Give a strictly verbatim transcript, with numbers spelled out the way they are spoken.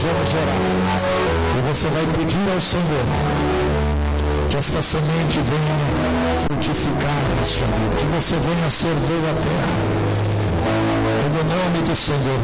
vamos orar. E você vai pedir ao Senhor que esta semente venha frutificar na sua vida, que você venha ser boa terra. Em nome do Senhor